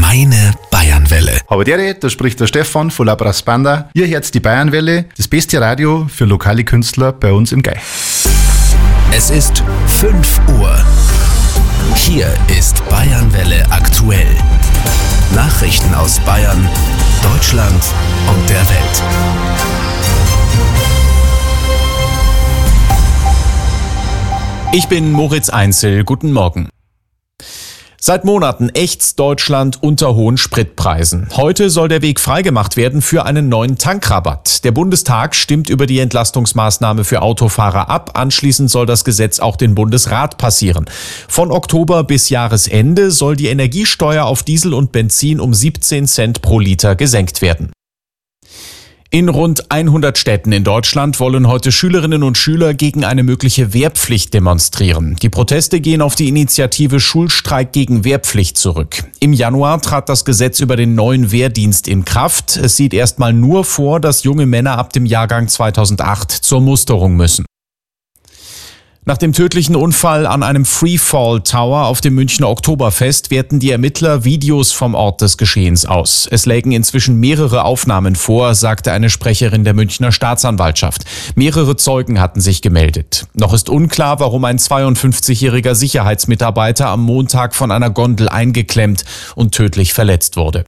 Meine Bayernwelle. Habadere, da spricht der Stefan von La Brassbanda. Ihr hört die Bayernwelle, das beste Radio für lokale Künstler bei uns im Gaich. Es ist 5 Uhr. Hier ist Bayernwelle aktuell. Nachrichten aus Bayern, Deutschland und der Welt. Ich bin Moritz Einzel. Guten Morgen. Seit Monaten ächzt Deutschland unter hohen Spritpreisen. Heute soll der Weg freigemacht werden für einen neuen Tankrabatt. Der Bundestag stimmt über die Entlastungsmaßnahme für Autofahrer ab. Anschließend soll das Gesetz auch den Bundesrat passieren. Von Oktober bis Jahresende soll die Energiesteuer auf Diesel und Benzin um 17 Cent pro Liter gesenkt werden. In rund 100 Städten in Deutschland wollen heute Schülerinnen und Schüler gegen eine mögliche Wehrpflicht demonstrieren. Die Proteste gehen auf die Initiative Schulstreik gegen Wehrpflicht zurück. Im Januar trat das Gesetz über den neuen Wehrdienst in Kraft. Es sieht erstmal nur vor, dass junge Männer ab dem Jahrgang 2008 zur Musterung müssen. Nach dem tödlichen Unfall an einem Freefall Tower auf dem Münchner Oktoberfest werten die Ermittler Videos vom Ort des Geschehens aus. Es lägen inzwischen mehrere Aufnahmen vor, sagte eine Sprecherin der Münchner Staatsanwaltschaft. Mehrere Zeugen hatten sich gemeldet. Noch ist unklar, warum ein 52-jähriger Sicherheitsmitarbeiter am Montag von einer Gondel eingeklemmt und tödlich verletzt wurde.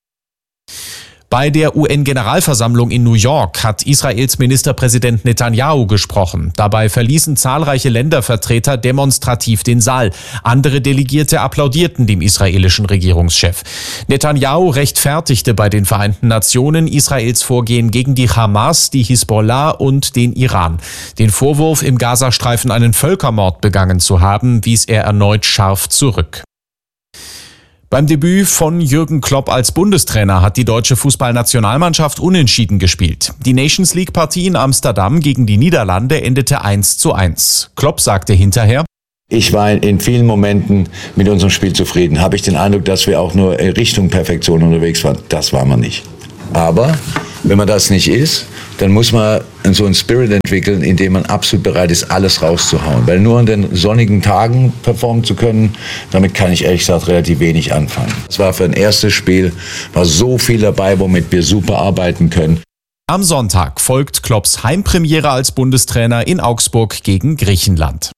Bei der UN-Generalversammlung in New York hat Israels Ministerpräsident Netanyahu gesprochen. Dabei verließen zahlreiche Ländervertreter demonstrativ den Saal. Andere Delegierte applaudierten dem israelischen Regierungschef. Netanyahu rechtfertigte bei den Vereinten Nationen Israels Vorgehen gegen die Hamas, die Hisbollah und den Iran. Den Vorwurf, im Gazastreifen einen Völkermord begangen zu haben, wies er erneut scharf zurück. Beim Debüt von Jürgen Klopp als Bundestrainer hat die deutsche Fußballnationalmannschaft unentschieden gespielt. Die Nations-League-Partie in Amsterdam gegen die Niederlande endete 1:1. Klopp sagte hinterher: Ich war in vielen Momenten mit unserem Spiel zufrieden. Habe ich den Eindruck, dass wir auch nur in Richtung Perfektion unterwegs waren. Das war man nicht. Aber wenn man das nicht ist, dann muss man so einen Spirit entwickeln, in dem man absolut bereit ist, alles rauszuhauen. Weil nur an den sonnigen Tagen performen zu können, damit kann ich ehrlich gesagt relativ wenig anfangen. Es war für ein erstes Spiel, war so viel dabei, womit wir super arbeiten können. Am Sonntag folgt Klopps Heimpremiere als Bundestrainer in Augsburg gegen Griechenland.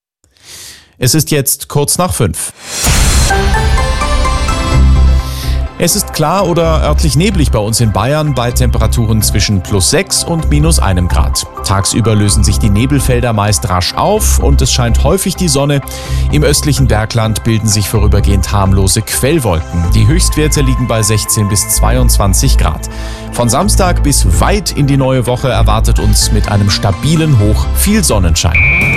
Es ist jetzt kurz nach 5. Es ist klar oder örtlich neblig bei uns in Bayern bei Temperaturen zwischen +6 und -1 Grad. Tagsüber lösen sich die Nebelfelder meist rasch auf und es scheint häufig die Sonne. Im östlichen Bergland bilden sich vorübergehend harmlose Quellwolken. Die Höchstwerte liegen bei 16 bis 22 Grad. Von Samstag bis weit in die neue Woche erwartet uns mit einem stabilen Hoch viel Sonnenschein.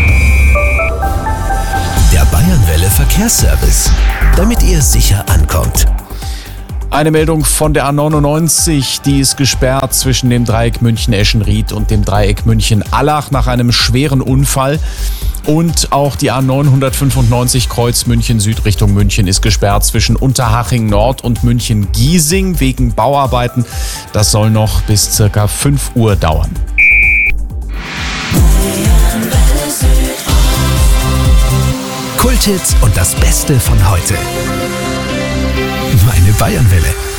Der Bayernwelle Verkehrsservice, damit ihr sicher ankommt. Eine Meldung von der A99, die ist gesperrt zwischen dem Dreieck München-Eschenried und dem Dreieck München-Allach nach einem schweren Unfall. Und auch die A995 Kreuz München Süd Richtung München ist gesperrt zwischen Unterhaching Nord und München Giesing wegen Bauarbeiten. Das soll noch bis circa 5 Uhr dauern. Kulthits und das Beste von heute. Meine Bayernwelle.